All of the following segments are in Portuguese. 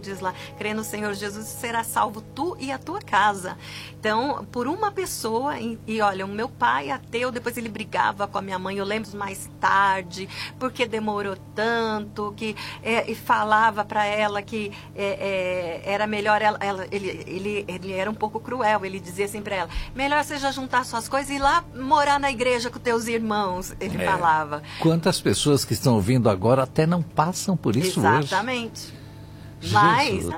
diz lá, crê no Senhor Jesus, será salvo tu e a tua casa. Então, por uma pessoa, e olha, o meu pai ateu, depois ele brigava com a minha mãe, eu lembro mais tarde, porque demorou tanto, e falava para ela que era melhor ele era um pouco cruel, ele dizia assim para ela, melhor você já juntar suas coisas e ir lá morar na igreja com teus irmãos, ele falava. Quantas pessoas que estão ouvindo agora até não passam por isso hoje. Exatamente. Mas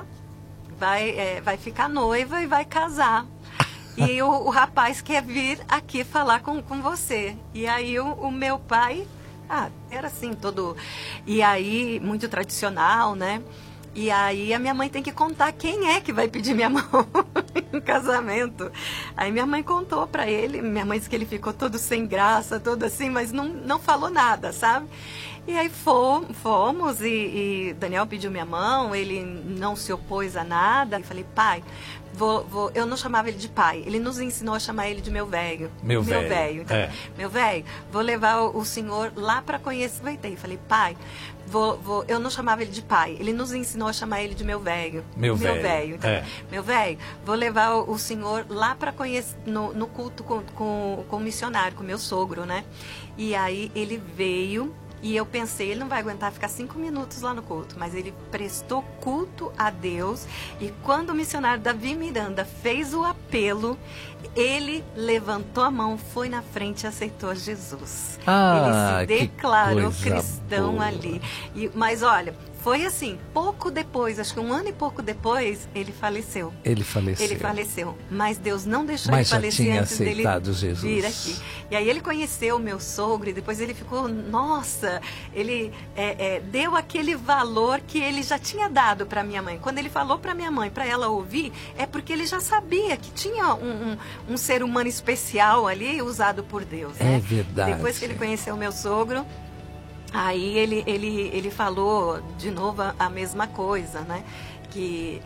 vai ficar noiva e vai casar. E o rapaz quer vir aqui falar com você. E aí o meu pai, era assim, todo... E aí, muito tradicional, né? E aí a minha mãe tem que contar quem é que vai pedir minha mão em casamento. Aí minha mãe contou pra ele, minha mãe disse que ele ficou todo sem graça, todo assim, mas não falou nada, sabe? E aí fomos e Daniel pediu minha mão, ele não se opôs a nada. Eu falei, pai, eu não chamava ele de pai, ele nos ensinou a chamar ele de meu velho. Meu velho. Então, meu velho, vou levar o senhor lá para conhecer. Eu falei, pai, eu não chamava ele de pai, ele nos ensinou a chamar ele de meu velho. Meu velho. Então, meu velho, vou levar o senhor lá para conhecer, no culto com o missionário, com o meu sogro, né? E aí ele veio. E eu pensei, ele não vai aguentar ficar 5 minutos lá no culto, mas ele prestou culto a Deus. E quando o missionário Davi Miranda fez o apelo, ele levantou a mão, foi na frente e aceitou Jesus. Ele se declarou cristão boa. Ali. Mas olha, foi assim, pouco depois, acho que 1 ano e pouco depois, ele faleceu. Ele faleceu. Mas Deus não deixou ele falecer antes dele Jesus. Vir aqui. E aí ele conheceu o meu sogro e depois ele ficou, nossa, ele deu aquele valor que ele já tinha dado para minha mãe. Quando ele falou para minha mãe, para ela ouvir, é porque ele já sabia que tinha um ser humano especial ali, usado por Deus. Né? É verdade. Depois que ele conheceu o meu sogro, aí ele falou de novo a mesma coisa, né? Que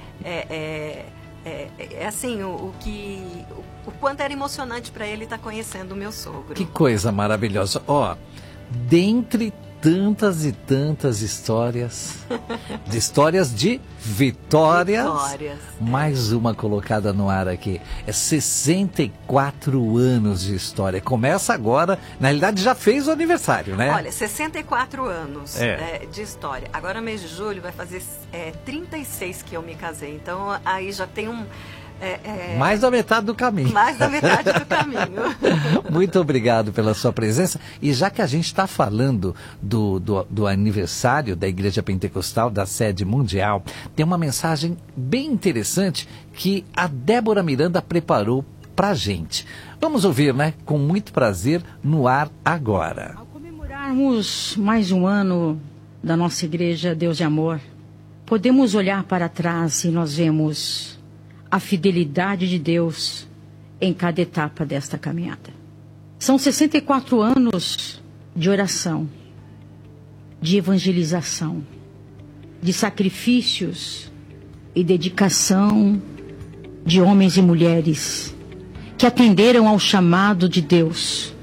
assim, o quanto era emocionante para ele estar conhecendo o meu sogro. Que coisa maravilhosa. Dentre tantas e tantas histórias, de vitórias, mais uma colocada no ar aqui. 64 anos de história. Começa agora, na realidade já fez o aniversário, né? Olha, 64 anos de história. Agora, mês de julho, vai fazer 36 que eu me casei. Então, aí já tem mais da metade do caminho. Mais da metade do caminho. Muito obrigado pela sua presença. E já que a gente está falando do aniversário da Igreja Pentecostal, da sede mundial, tem uma mensagem bem interessante que a Débora Miranda preparou para a gente. Vamos ouvir, né? Com muito prazer, no ar agora. Ao comemorarmos mais um ano da nossa Igreja Deus de Amor, podemos olhar para trás e nós vemos a fidelidade de Deus em cada etapa desta caminhada. São 64 anos de oração, de evangelização, de sacrifícios e dedicação de homens e mulheres que atenderam ao chamado de Deus